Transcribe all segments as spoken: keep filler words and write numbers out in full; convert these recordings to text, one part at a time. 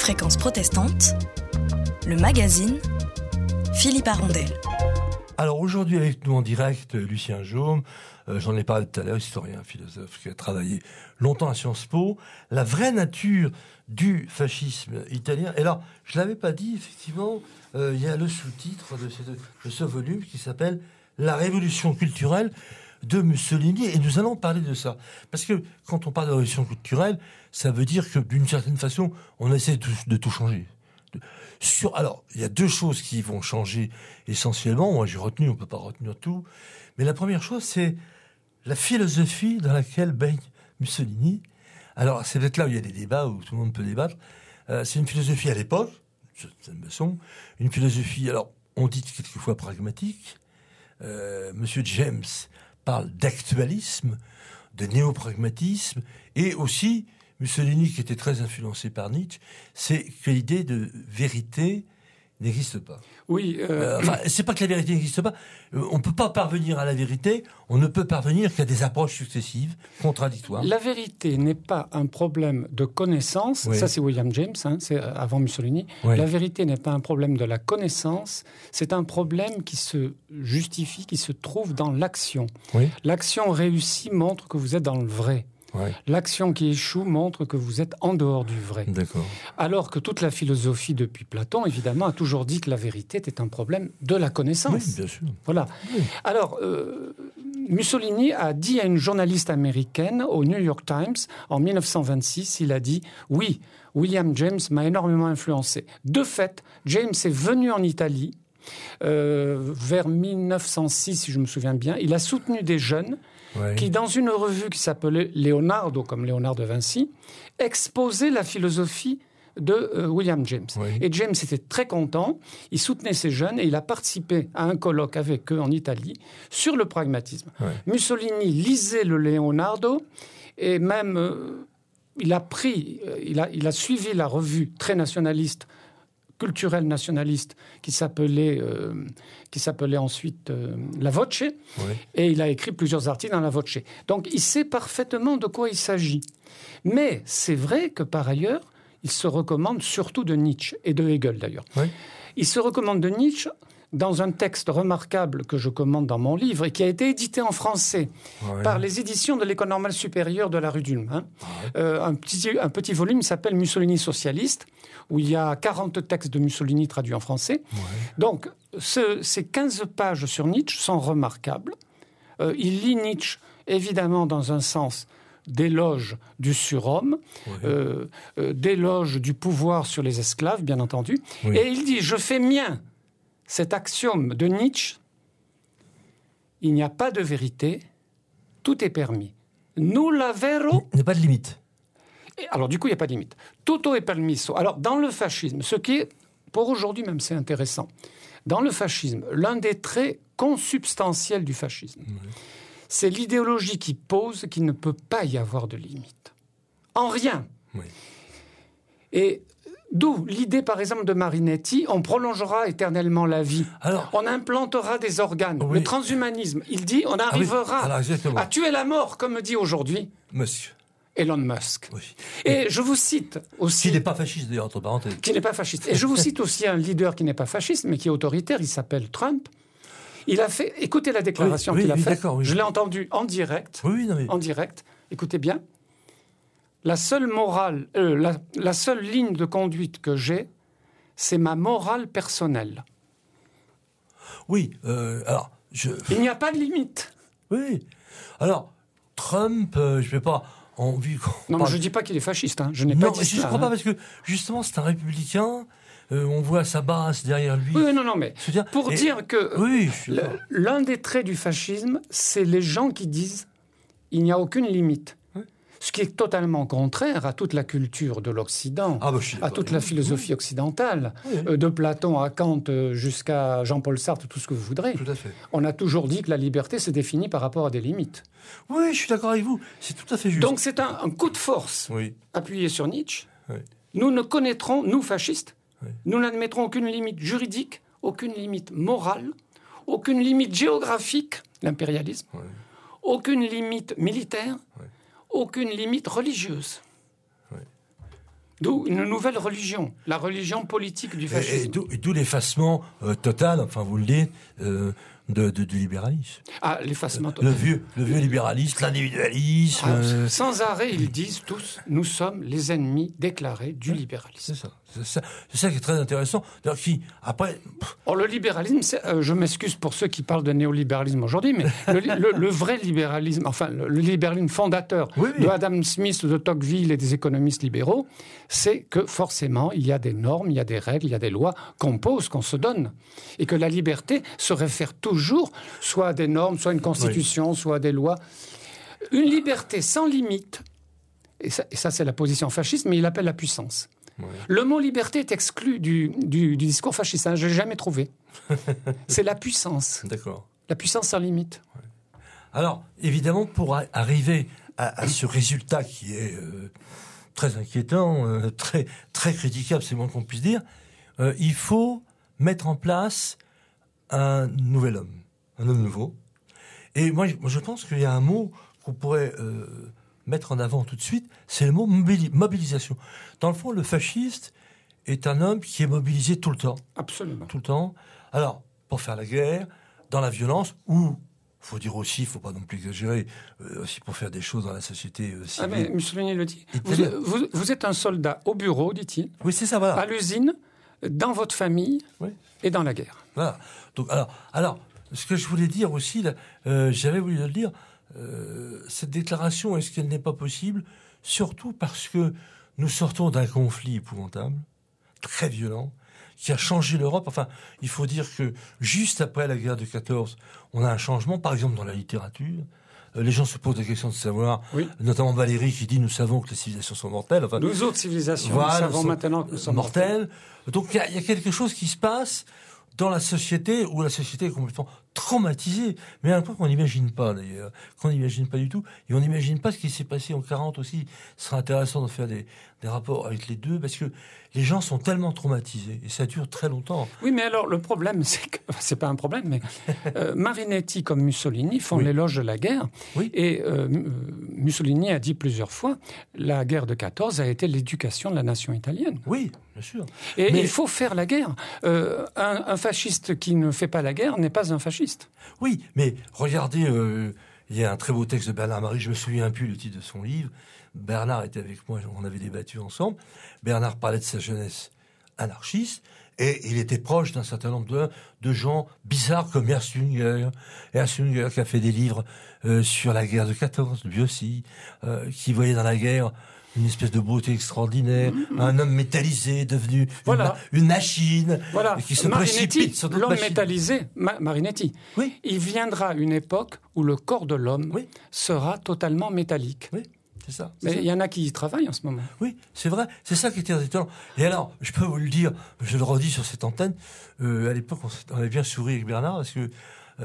Fréquence protestante, le magazine Philippe Arondel. Alors aujourd'hui avec nous en direct, Lucien Jaume, euh, j'en ai parlé tout à l'heure, historien, philosophe qui a travaillé longtemps à Sciences Po, la vraie nature du fascisme italien. Et là, je ne l'avais pas dit, effectivement, euh, il y a le sous-titre de ce, de ce volume qui s'appelle « La révolution culturelle de Mussolini » et nous allons parler de ça. Parce que quand on parle de révolution culturelle, ça veut dire que d'une certaine façon, on essaie de tout, de tout changer. Sur, alors, il y a deux choses qui vont changer essentiellement. Moi, j'ai retenu, on ne peut pas retenir tout. Mais la première chose, c'est la philosophie dans laquelle baigne Mussolini. Alors, c'est peut-être là où il y a des débats, où tout le monde peut débattre. Euh, c'est une philosophie à l'époque, ça me semble, une philosophie, alors, on dit quelquefois pragmatique. Euh, Monsieur James parle d'actualisme, de néo-pragmatisme, et aussi Mussolini, qui était très influencé par Nietzsche, c'est que l'idée de vérité n'existe pas. Oui. Euh... Euh, enfin, c'est pas que la vérité n'existe pas. Euh, on peut pas parvenir à la vérité. On ne peut parvenir qu'à des approches successives, contradictoires. La vérité n'est pas un problème de connaissance. Oui. Ça, c'est William James, hein, c'est avant Mussolini. Oui. La vérité n'est pas un problème de la connaissance. C'est un problème qui se justifie, qui se trouve dans l'action. Oui. L'action réussie montre que vous êtes dans le vrai. Ouais. L'action qui échoue montre que vous êtes en dehors du vrai. D'accord. Alors que toute la philosophie depuis Platon, évidemment, a toujours dit que la vérité était un problème de la connaissance. Oui, bien sûr. Voilà. Oui. Alors, euh, Mussolini a dit à une journaliste américaine au New York Times, en dix-neuf cent vingt-six, il a dit « Oui, William James m'a énormément influencé. De fait, James est venu en Italie euh, vers dix-neuf cent six, si je me souviens bien. Il a soutenu des jeunes Oui. qui, dans une revue qui s'appelait Leonardo, comme Léonard de Vinci, exposait la philosophie de euh, William James. Oui. Et James était très content, il soutenait ces jeunes et il a participé à un colloque avec eux en Italie sur le pragmatisme. Oui. Mussolini lisait le Leonardo et même euh, il a pris, euh, il a, il a suivi la revue très nationaliste culturel nationaliste qui s'appelait, euh, qui s'appelait ensuite euh, La Voce, oui. et il a écrit plusieurs articles dans La Voce. Donc il sait parfaitement de quoi il s'agit. Mais c'est vrai que par ailleurs, il se recommande surtout de Nietzsche, et de Hegel d'ailleurs. Oui. Il se recommande de Nietzsche dans un texte remarquable que je commande dans mon livre et qui a été édité en français ouais. par les éditions de l'École normale supérieure de la rue d'Ulm. Hein. Ouais. Euh, un, petit, un petit volume qui s'appelle Mussolini socialiste, où il y a quarante textes de Mussolini traduits en français. Ouais. Donc, ce, ces quinze pages sur Nietzsche sont remarquables. Euh, il lit Nietzsche, évidemment, dans un sens d'éloge du surhomme, ouais. euh, euh, d'éloge du pouvoir sur les esclaves, bien entendu. Oui. Et il dit « Je fais mien ». Cet axiome de Nietzsche, il n'y a pas de vérité, tout est permis. Nulla vero. Il n'y a pas de limite. Et alors, du coup, il n'y a pas de limite. Tutto è permesso. Alors, dans le fascisme, ce qui est, pour aujourd'hui même, c'est intéressant. Dans le fascisme, l'un des traits consubstantiels du fascisme, oui. c'est l'idéologie qui pose qu'il ne peut pas y avoir de limite. En rien. Oui. Et d'où l'idée, par exemple, de Marinetti, on prolongera éternellement la vie. Alors, on implantera des organes. Oui. Le transhumanisme, il dit, on arrivera ah oui. Alors, à tuer la mort, comme dit aujourd'hui Musk. Elon Musk. Oui. Et, Et je vous cite aussi... Qui n'est pas fasciste, d'ailleurs, entre parenthèses. Qui n'est pas fasciste. Et je vous cite aussi un leader qui n'est pas fasciste, mais qui est autoritaire, il s'appelle Trump. Il a fait... Écoutez la déclaration oui, oui, qu'il a oui, faite. Oui. Je l'ai entendu en direct. Oui, non, mais... En direct. Écoutez bien. La seule morale, euh, la, la seule ligne de conduite que j'ai, c'est ma morale personnelle. Oui, euh, alors... Je... Il n'y a pas de limite. Oui. Alors, Trump, euh, je ne vais pas... Envie non, parle... je ne dis pas qu'il est fasciste. Hein. Je n'ai non, pas dit je ne ça. crois hein. pas, parce que, justement, c'est un républicain. Euh, on voit sa base derrière lui. Oui, non, non, mais dire... pour Et... dire que oui, le, l'un des traits du fascisme, c'est les gens qui disent « il n'y a aucune limite ». Ce qui est totalement contraire à toute la culture de l'Occident, ah bah à toute la philosophie occidentale, oui. euh, de Platon à Kant jusqu'à Jean-Paul Sartre, tout ce que vous voudrez. Tout à fait. On a toujours dit que la liberté se définit par rapport à des limites. Oui, je suis d'accord avec vous. C'est tout à fait juste. Donc c'est un, un coup de force oui. appuyé sur Nietzsche. Oui. Nous ne connaîtrons, nous fascistes, oui. nous n'admettrons aucune limite juridique, aucune limite morale, aucune limite géographique, l'impérialisme, oui. aucune limite militaire, oui. aucune limite religieuse. Oui. D'où une nouvelle religion, la religion politique du fascisme. Et, et, d'où, et d'où l'effacement euh, total, enfin vous le dites, euh, de, de, du libéralisme. Ah, l'effacement total. Le vieux, le vieux libéralisme, l'individualisme. Ah, euh... Sans arrêt, ils disent tous, nous sommes les ennemis déclarés du ouais, libéralisme. C'est ça, c'est ça, c'est ça qui est très intéressant. D'ailleurs, qui, après... Or, le libéralisme, c'est, euh, je m'excuse pour ceux qui parlent de néolibéralisme aujourd'hui, mais le, le, le vrai libéralisme, enfin le, le libéralisme fondateur oui, oui. de Adam Smith, de Tocqueville et des économistes libéraux, c'est que forcément, il y a des normes, il y a des règles, il y a des lois qu'on pose, qu'on se donne. Et que la liberté se réfère toujours soit à des normes, soit à une constitution, oui. soit à des lois. Une liberté sans limite, et ça, et ça c'est la position fasciste, mais il appelle la puissance. Oui. Le mot liberté est exclu du, du, du discours fasciste. Hein, je ne l'ai jamais trouvé. C'est la puissance. D'accord. La puissance sans limite. Oui. Alors, évidemment, pour a- arriver à, à ce résultat qui est euh, très inquiétant, euh, très, très critiquable, c'est le moins qu'on puisse dire, euh, il faut mettre en place un nouvel homme, un homme nouveau. Et moi, je pense qu'il y a un mot qu'on pourrait euh, mettre en avant tout de suite, c'est le mot mobili- mobilisation. Dans le fond, le fasciste est un homme qui est mobilisé tout le temps. Absolument. Tout le temps. Alors, pour faire la guerre, dans la violence, ou, il faut dire aussi, il ne faut pas non plus exagérer, euh, aussi pour faire des choses dans la société euh, civile. Ah mais Mussolini le dit. Vous, vous, vous êtes un soldat au bureau, dit-il. Oui, c'est ça, voilà. À l'usine, dans votre famille oui. et dans la guerre. Voilà. Donc, alors, alors, ce que je voulais dire aussi, là, euh, j'avais voulu le dire, euh, cette déclaration, est-ce qu'elle n'est pas possible? Surtout parce que nous sortons d'un conflit épouvantable, très violent, qui a changé l'Europe. Enfin, il faut dire que juste après la guerre de quatorze, on a un changement, par exemple dans la littérature. Euh, les gens se posent la question de savoir, oui. notamment Valéry qui dit « Nous savons que les civilisations sont mortelles ». Enfin, nous autres civilisations, voilà, nous savons maintenant que nous sommes mortelles. mortels. Donc il y, y a quelque chose qui se passe dans la société où la société est complètement traumatisée, mais à un point qu'on n'imagine pas d'ailleurs, qu'on n'imagine pas du tout, et on n'imagine pas ce qui s'est passé en quarante aussi. Ce serait intéressant de faire des, des rapports avec les deux, parce que les gens sont tellement traumatisés, et ça dure très longtemps. Oui, mais alors le problème, c'est que, c'est pas un problème, mais euh, Marinetti comme Mussolini font oui. l'éloge de la guerre, oui. et euh, Mussolini a dit plusieurs fois, la guerre de quatorze a été l'éducation de la nation italienne. Oui, bien sûr. Et mais... il faut faire la guerre. Euh, un, un fasciste qui ne fait pas la guerre n'est pas un fasciste. Oui, mais regardez, euh, il y a un très beau texte de Bernard Marie, je me souviens plus le titre de son livre. Bernard était avec moi, on avait débattu ensemble. Bernard parlait de sa jeunesse anarchiste, et il était proche d'un certain nombre de, de gens bizarres comme Ernst Jünger. Ernst Jünger qui a fait des livres euh, sur la guerre de quatorze, lui aussi, euh, qui voyait dans la guerre une espèce de beauté extraordinaire, mmh. un homme métallisé devenu voilà. une, une machine voilà. qui se Marinetti, précipite sur d'autres l'homme machines. métallisé, Ma- Marinetti, oui. il viendra une époque où le corps de l'homme oui. sera totalement métallique. Oui, c'est ça. C'est Mais ça. il y en a qui y travaillent en ce moment. Oui, c'est vrai, c'est ça qui était étonnant. Et alors, je peux vous le dire, je le redis sur cette antenne, euh, à l'époque, on, on avait bien souri avec Bernard, parce que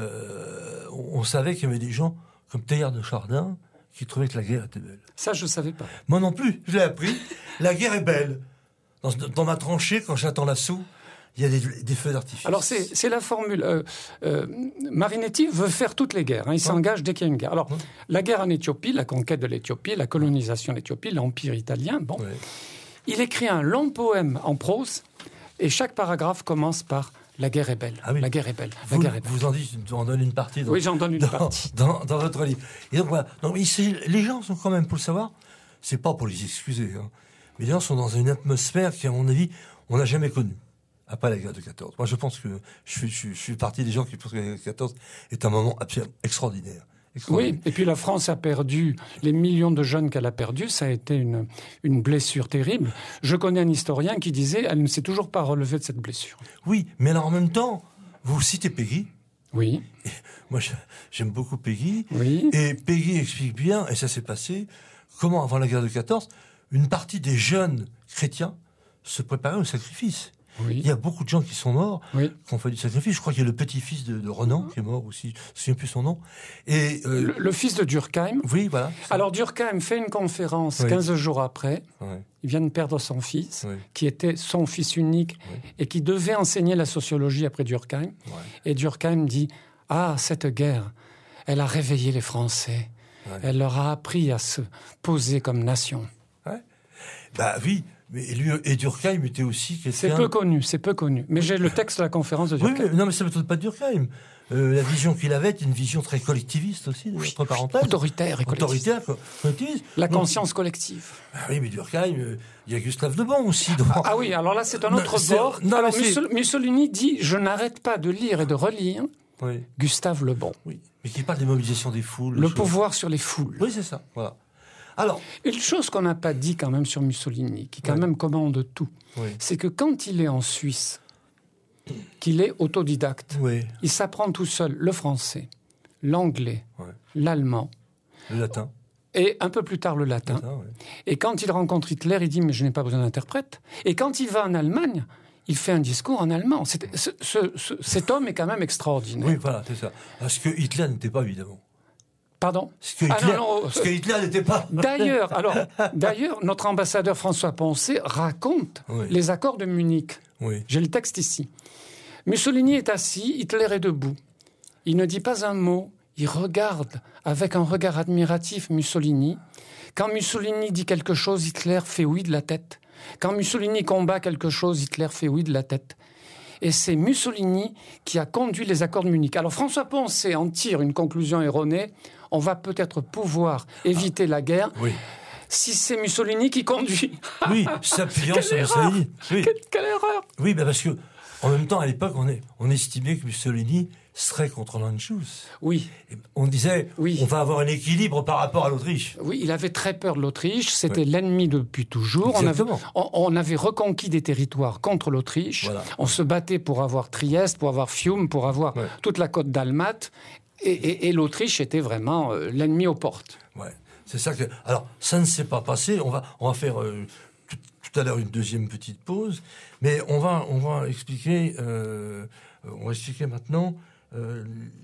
euh, on, on savait qu'il y avait des gens comme Teilhard de Chardin, qui trouvait que la guerre était belle. Ça, je ne savais pas. Moi non plus, je l'ai appris. La guerre est belle. Dans, dans ma tranchée, quand j'attends l'assaut, il y a des, des feux d'artifice. Alors, c'est, c'est la formule. Euh, euh, Marinetti veut faire toutes les guerres. Hein, il s'engage dès qu'il y a une guerre. Alors, ouais. la guerre en Éthiopie, la conquête de l'Éthiopie, la colonisation de l'Éthiopie, l'Empire italien, bon. Ouais. Il écrit un long poème en prose, et chaque paragraphe commence par « La guerre est belle, ah oui. la guerre est belle, la vous, guerre est belle ». Vous en dites, en donne une partie. Dans, oui, j'en donne une dans, partie. Dans, dans votre livre. Et donc voilà. Donc, les gens sont quand même, pour le savoir, c'est pas pour les excuser, hein, mais les gens sont dans une atmosphère qui, à mon avis, on n'a jamais connue. Après la guerre de quatorze. Moi, je pense que je suis, je, je suis partie des gens qui pensent que la guerre de quatorze est un moment absolument extraordinaire. Oui, et puis la France a perdu, les millions de jeunes qu'elle a perdus, ça a été une, une blessure terrible. Je connais un historien qui disait, elle ne s'est toujours pas relevée de cette blessure. Oui, mais alors en même temps, vous citez Péguy. Oui. Et moi, j'aime beaucoup Péguy. Oui. Et Péguy explique bien, et ça s'est passé, comment, avant la guerre de quatorze, une partie des jeunes chrétiens se préparaient au sacrifice. Oui. Il y a beaucoup de gens qui sont morts, oui. qui ont fait du sacrifice. Je crois qu'il y a le petit-fils de, de Renan qui est mort aussi. Je ne me souviens plus son nom. Et, euh, le, le fils de Durkheim. Oui, voilà. Ça. Alors Durkheim fait une conférence oui. quinze jours après. Oui. Il vient de perdre son fils, oui. qui était son fils unique oui. et qui devait enseigner la sociologie après Durkheim. Oui. Et Durkheim dit « Ah, cette guerre, elle a réveillé les Français. Oui. Elle leur a appris à se poser comme nation. » Ouais. Bah oui. Mais lui, et Durkheim était aussi quelqu'un... C'est peu connu, c'est peu connu. Mais j'ai le texte de la conférence de Durkheim. Oui, mais, non, mais ça ne m'étonne pas de Durkheim. Euh, la vision qu'il avait était une vision très collectiviste aussi, Oui, entre parenthèses. Autoritaire et collectiviste. Autoritaire, collectiviste. La Donc, conscience collective. ah oui, mais Durkheim, euh, il y a Gustave Le Bon aussi. Donc... Ah, ah oui, alors là, c'est un autre Non, c'est- bord. non, Alors, mais c'est- Mussol- Mussolini dit « Je n'arrête pas de lire et de relire Oui, Gustave Le Bon. oui. Mais qui parle des mobilisations des foules. Le des choses. pouvoir sur les foules. Oui, c'est ça. Voilà. Alors, » Une chose qu'on n'a pas dit quand même sur Mussolini, qui quand Ouais. même commande tout, oui, c'est que quand il est en Suisse, qu'il est autodidacte, oui, il s'apprend tout seul le français, l'anglais, Ouais. l'allemand, le latin. et un peu plus tard le latin. latin ouais. Et quand il rencontre Hitler, il dit « mais je n'ai pas besoin d'interprète ». Et quand il va en Allemagne, il fait un discours en allemand. C'est- ce- ce- ce- cet homme est quand même extraordinaire. Oui, voilà, c'est ça. Parce que Hitler n'était pas, évidemment. Pardon Ce que Ah Hitler, non, non, ce que Hitler n'était pas. D'ailleurs, alors, d'ailleurs, notre ambassadeur François Poncet raconte Oui. les accords de Munich. Oui, J'ai le texte ici. Mussolini est assis, Hitler est debout. Il ne dit pas un mot, il regarde avec un regard admiratif Mussolini. Quand Mussolini dit quelque chose, Hitler fait oui de la tête. Quand Mussolini combat quelque chose, Hitler fait oui de la tête. Et c'est Mussolini qui a conduit les accords de Munich. Alors François Poncet en tire une conclusion erronée. On va peut-être pouvoir éviter la guerre oui. si c'est Mussolini qui conduit. Oui, s'appuyant Quelle sur erreur Mussolini. Oui, Quelle, quelle erreur! oui bah parce que, en même temps, à l'époque, on, est, on estimait que Mussolini serait contre l'Anschluss. Oui. Et on disait, Oui. on va avoir un équilibre par rapport à l'Autriche. Oui, il avait très peur de l'Autriche. C'était l'ennemi depuis toujours. On avait, Exactement. on, on avait reconquis des territoires contre l'Autriche. Voilà. On se battait pour avoir Trieste, pour avoir Fiume, pour avoir Ouais. toute la côte dalmate. Et, et- et l'Autriche était vraiment euh, l'ennemi aux portes. Ouais, c'est ça que. Alors, ça ne s'est pas passé. On va, on va faire euh, tout, tout à l'heure une deuxième petite pause, mais on va, on va expliquer. Euh, on va expliquer maintenant euh,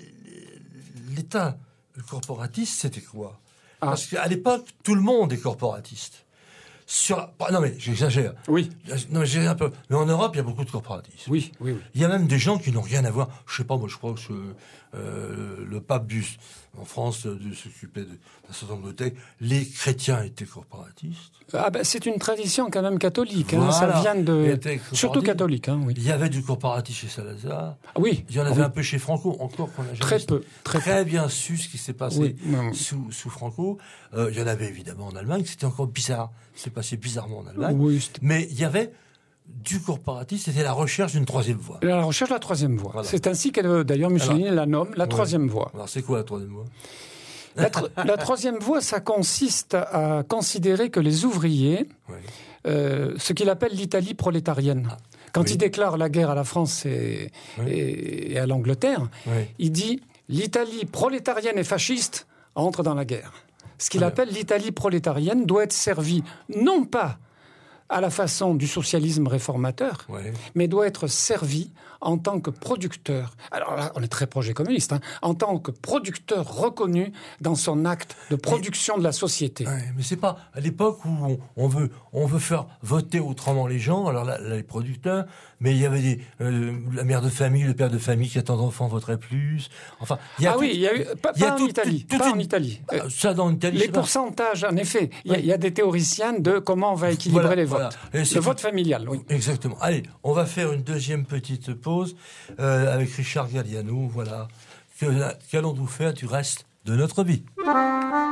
l'État corporatiste, c'était quoi? Ah. Parce qu'à l'époque, tout le monde est corporatiste. Sur, non mais j'exagère. Oui, Non, mais j'exagère un peu. Mais en Europe, il y a beaucoup de corporatisme. oui, oui. oui. Il y a même des gens qui n'ont rien à voir. Je sais pas, moi, je crois que euh, le pape Bus, en France, de, de s'occuper de- d'un certain nombre de textes. Les chrétiens étaient corporatistes. Ah ben, c'est une tradition quand même catholique. hein. Voilà. Ça vient Ils de... étaient corporatistes. Surtout catholique, hein, oui. Il y avait du corporatisme chez Salazar. Ah oui, Il y en ah avait oui. un peu chez Franco, encore qu'on a jamais Très peu, très très bien su ce qui s'est passé Oui, oui. sous, sous Franco. Euh, il y en avait évidemment en Allemagne. C'était encore bizarre. C'est passé bizarrement en Allemagne. Oui, c'était- Mais il y avait du corporatisme. C'était la recherche d'une troisième voie. La recherche de la troisième voie. Voilà. C'est ainsi que d'ailleurs Mussolini la nomme, la Ouais. troisième voie. Alors c'est quoi la troisième voie? La, tr- la troisième voie, ça consiste à considérer que les ouvriers, Ouais. euh, ce qu'il appelle l'Italie prolétarienne, quand oui. il déclare la guerre à la France et, Oui. et- et à l'Angleterre, Ouais. il dit l'Italie prolétarienne et fasciste entre dans la guerre. Ce qu'il Ouais. appelle l'Italie prolétarienne doit être servie non pas à la façon du socialisme réformateur, Ouais. mais doit être servi en tant que producteur. Alors là, on est très proche des communistes, hein, en tant que producteur reconnu dans son acte de production de la société. Ouais, mais c'est pas à l'époque où on, on veut on veut faire voter autrement les gens. Alors là, là, les producteurs, mais il y avait des euh, la mère de famille, le père de famille qui a tant d'enfants voterait plus. Enfin, il y a Ah tout- oui, il y a eu, pas, il y a pas en tout- Italie, tout- toute pas en une- Italie. Bah, Euh, ça dans l'Italie. je Les sais pas. pourcentages, en effet, il y, a- Oui. il y a des théoriciens de comment on va équilibrer Voilà, les voilà. votes. Et c'est Le tout- vote familial, oui. Exactement. Allez, on va faire une deuxième petite pause euh, avec Richard Galliano. Voilà. Que- Qu'allons-nous faire du reste de notre vie?